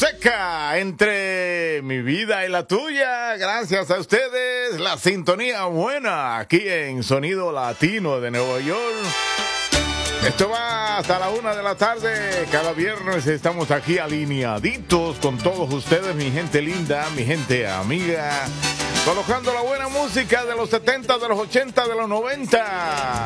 Fonseca, entre mi vida y la tuya. Gracias a ustedes, la sintonía buena aquí en Sonido Latino de Nueva York. Esto va hasta la 1 de la tarde. Cada viernes estamos aquí alineaditos con todos ustedes, mi gente linda, mi gente amiga, colocando la buena música de los 70, de los 80, de los 90.